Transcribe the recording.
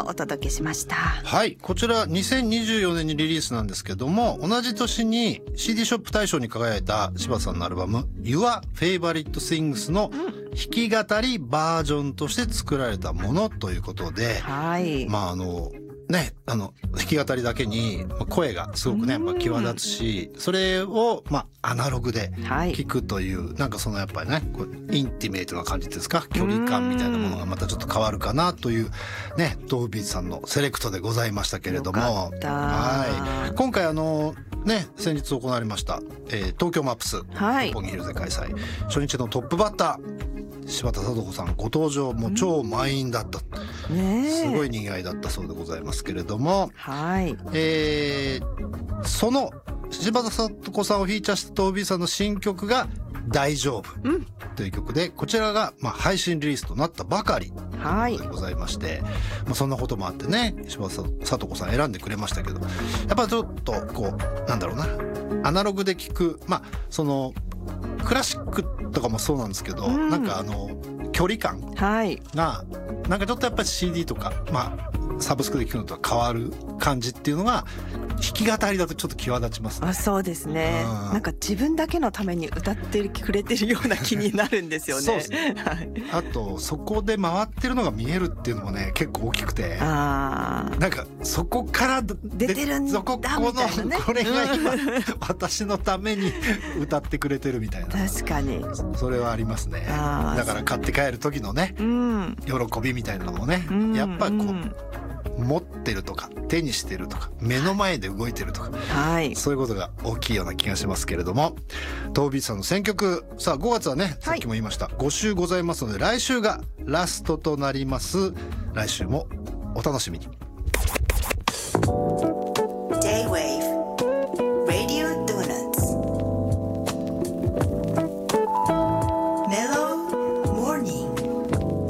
をお届けしました。 はい、こちら2024年にリリースなんですけども、同じ年に CD ショップ大賞に輝いた柴田さんのアルバム Your Favorite Things の弾き語りバージョンとして作られたものということで、 はい、 弾き語りだけに声がすごくねやっぱ際立つし、それをアナログで聞くという、なんかそのやっぱりねこうインティメイトな感じですか、距離感みたいなものがまたちょっと変わるかなというね、東ビーズさんのセレクトでございましたけれども、はい、今回先日行われました、東京マップス六本木ヒルズで開催、初日のトップバッター柴田聡子さんご登場、もう超満員だった、すごい賑わいだったそうでございますけれども、 はい、 その柴田聡子さんをフィーチャーした東ビーさんの新曲が大丈夫という曲で、こちらが配信リリースとなったばかりでございまして、そんなこともあってね柴田聡子さん選んでくれましたけど、やっぱちょっとこうなんだろうな、アナログで聴くそのクラシックとかもそうなんですけど、なんか距離感がなんかちょっとやっぱり CD とかサブスクで聴くのとは変わる感じっていうのが弾き語りだとちょっと際立ちますね。 そうですね、なんか自分だけのために歌ってくれてるような気になるんですよね。 そうですねあとそこで回ってるのが見えるっていうのもね結構大きくて、なんかそこから出てるんだみたいなね、 これが今私のために歌ってくれてるみたいな、 確かにそれはありますね。だから買って帰る時のね、喜びみたいなのもね、やっぱこう持ってるとか手にしてるとか目の前で動いてるとか、そういうことが大きいような気がしますけれども、東ビーズさんの選曲、さあ5月はねさっきも言いました、5週ございますので来週がラストとなります。来週もお楽しみに。